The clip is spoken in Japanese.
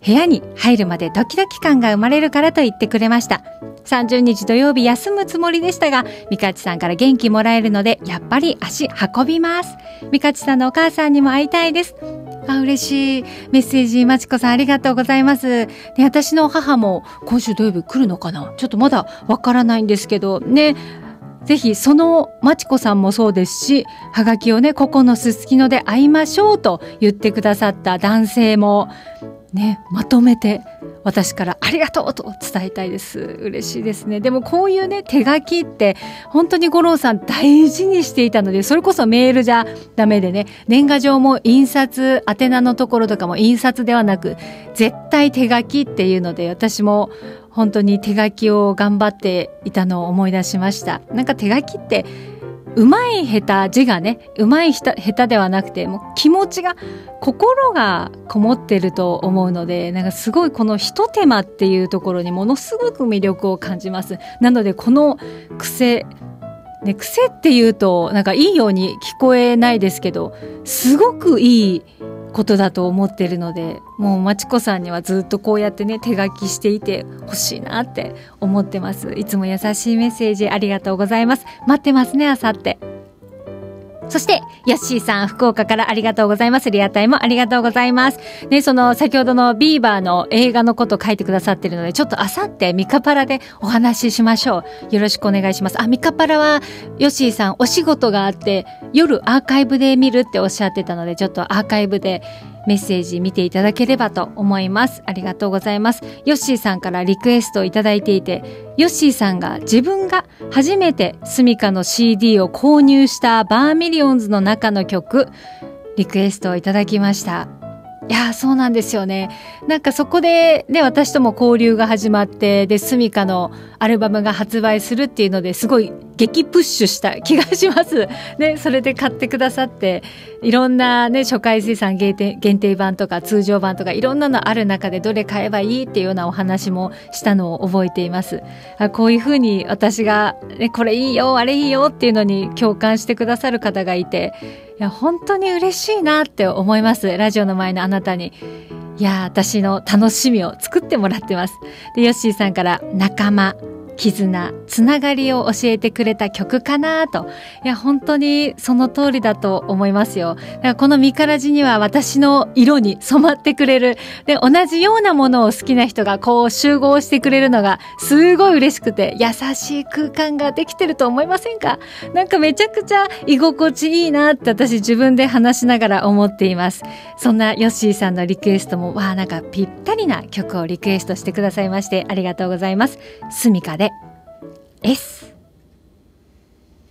部屋に入るまでドキドキ感が生まれるからと言ってくれました。30日土曜日休むつもりでしたが、みかちさんから元気もらえるのでやっぱり足運びます。みかちさんのお母さんにも会いたいです。嬉しいメッセージ、まちこさんありがとうございます。で、私の母も今週土曜日来るのかな、ちょっとまだわからないんですけどね。ぜひそのまちこさんもそうですし、はがきをね、ここのすすきので会いましょうと言ってくださった男性もね、まとめて私からありがとうと伝えたいです。嬉しいですね。でもこういうね、手書きって本当に五郎さん大事にしていたので、それこそメールじゃダメでね、年賀状も印刷、宛名のところとかも印刷ではなく絶対手書きっていうので、私も本当に手書きを頑張っていたのを思い出しました。なんか手書きってうまい下手、字がね、うまい下手ではなくて、もう気持ちが、心がこもってると思うので、なんかすごいこの一手間っていうところにものすごく魅力を感じます。なのでこの癖、ね、癖っていうとなんかいいように聞こえないですけど、すごくいいことだと思ってるので、もうまちこさんにはずっとこうやってね、手書きしていてほしいなって思ってます。いつも優しいメッセージありがとうございます。待ってますね、あさって。そしてヨッシーさん、福岡からありがとうございます。リアタイもありがとうございます。ね、その先ほどのビーバーの映画のこと書いてくださってるので、ちょっとあさってミカパラでお話ししましょう。よろしくお願いします。ミカパラはヨッシーさんお仕事があって夜アーカイブで見るっておっしゃってたので、ちょっとアーカイブでメッセージ見ていただければと思います。ありがとうございます。ヨッシーさんからリクエストをいただいていて、ヨッシーさんが自分が初めてスミカの CD を購入したバーミリオンズの中の曲、リクエストをいただきました。いや、そうなんですよね。なんかそこでね、私とも交流が始まって、で、スミカのアルバムが発売するっていうのですごい激プッシュした気がします。ね、それで買ってくださって、いろんなね、初回生産限定版とか通常版とかいろんなのある中でどれ買えばいいっていうようなお話もしたのを覚えています。こういうふうに私が、ね、これいいよ、あれいいよっていうのに共感してくださる方がいて、いや、本当に嬉しいなって思います。ラジオの前のあなたに。いや、私の楽しみを作ってもらってます。で、ヨッシーさんから仲間、絆、つながりを教えてくれた曲かなと。いや、本当にその通りだと思いますよ。だからこのミカラジには私の色に染まってくれる。で、同じようなものを好きな人がこう集合してくれるのがすごい嬉しくて、優しい空間ができてると思いませんか？なんかめちゃくちゃ居心地いいなって私自分で話しながら思っています。そんなヨッシーさんのリクエストも、なんかぴったりな曲をリクエストしてくださいましてありがとうございます。スミカでS